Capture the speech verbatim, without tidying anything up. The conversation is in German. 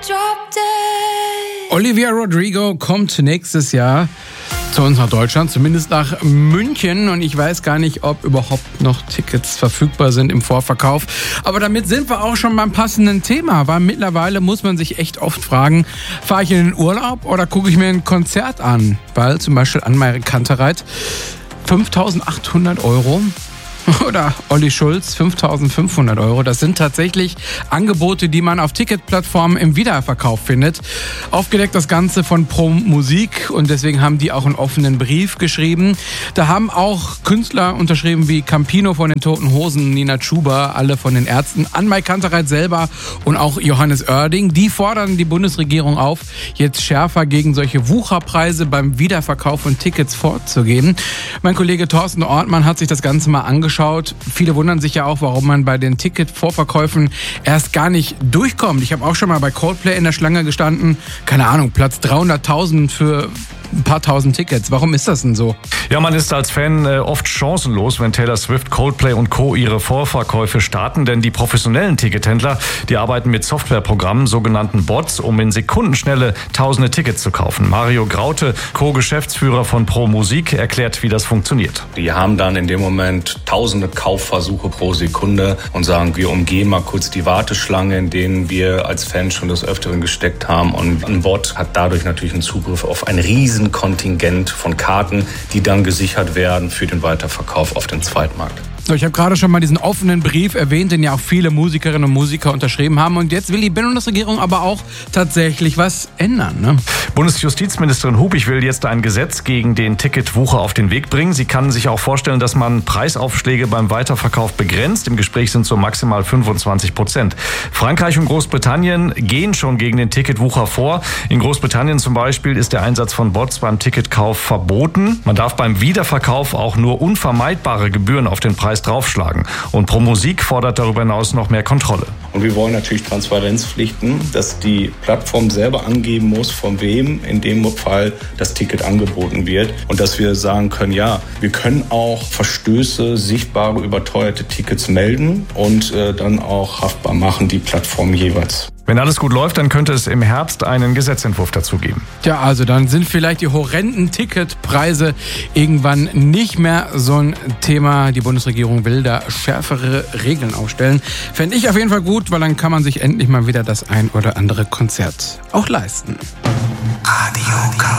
Olivia Rodrigo kommt nächstes Jahr zu uns nach Deutschland, zumindest nach München. Und ich weiß gar nicht, ob überhaupt noch Tickets verfügbar sind im Vorverkauf. Aber damit sind wir auch schon beim passenden Thema, weil mittlerweile muss man sich echt oft fragen, fahre ich in den Urlaub oder gucke ich mir ein Konzert an? Weil zum Beispiel Anne-Marie Kantereit fünftausendachthundert Euro oder Olli Schulz fünftausendfünfhundert Euro. Das sind tatsächlich Angebote, die man auf Ticketplattformen im Wiederverkauf findet. Aufgedeckt das Ganze von Pro Musik und deswegen haben die auch einen offenen Brief geschrieben. Da haben auch Künstler unterschrieben wie Campino von den Toten Hosen, Nina Chuba, alle von den Ärzten, Anne-Marie Kantereit selber und auch Johannes Oerding. Die fordern die Bundesregierung auf, jetzt schärfer gegen solche Wucherpreise beim Wiederverkauf von Tickets vorzugehen. Mein Kollege Thorsten Ortmann hat sich das Ganze mal angeschaut. Viele wundern sich ja auch, warum man bei den Ticketvorverkäufen erst gar nicht durchkommt. Ich habe auch schon mal bei Coldplay in der Schlange gestanden. Keine Ahnung, Platz dreihunderttausend für ein paar tausend Tickets. Warum ist das denn so? Ja, man ist als Fan äh, oft chancenlos, wenn Taylor Swift, Coldplay und Co. ihre Vorverkäufe starten, denn die professionellen Tickethändler, die arbeiten mit Softwareprogrammen, sogenannten Bots, um in Sekundenschnelle tausende Tickets zu kaufen. Mario Graute, Co-Geschäftsführer von Pro Musik, erklärt, wie das funktioniert. Die haben dann in dem Moment tausende Kaufversuche pro Sekunde und sagen, wir umgehen mal kurz die Warteschlange, in denen wir als Fans schon des Öfteren gesteckt haben. Und ein Bot hat dadurch natürlich einen Zugriff auf ein riesen Kontingent von Karten, die dann gesichert werden für den Weiterverkauf auf den Zweitmarkt. So, ich habe gerade schon mal diesen offenen Brief erwähnt, den ja auch viele Musikerinnen und Musiker unterschrieben haben. Und jetzt will die Bundesregierung aber auch tatsächlich was ändern, ne? Bundesjustizministerin Hubig will jetzt ein Gesetz gegen den Ticketwucher auf den Weg bringen. Sie kann sich auch vorstellen, dass man Preisaufschläge beim Weiterverkauf begrenzt. Im Gespräch sind so maximal fünfundzwanzig Prozent. Frankreich und Großbritannien gehen schon gegen den Ticketwucher vor. In Großbritannien zum Beispiel ist der Einsatz von Bots beim Ticketkauf verboten. Man darf beim Wiederverkauf auch nur unvermeidbare Gebühren auf den Preis draufschlagen. Und Pro Musik fordert darüber hinaus noch mehr Kontrolle. Und wir wollen natürlich Transparenzpflichten, dass die Plattform selber angeben muss, von wem in dem Fall das Ticket angeboten wird. Und dass wir sagen können, ja, wir können auch Verstöße, sichtbare, überteuerte Tickets melden und äh, dann auch haftbar machen, die Plattform jeweils. Wenn alles gut läuft, dann könnte es im Herbst einen Gesetzentwurf dazu geben. Ja, also dann sind vielleicht die horrenden Ticketpreise irgendwann nicht mehr so ein Thema. Die Bundesregierung will da schärfere Regeln aufstellen. Fände ich auf jeden Fall gut, weil dann kann man sich endlich mal wieder das ein oder andere Konzert auch leisten. Radio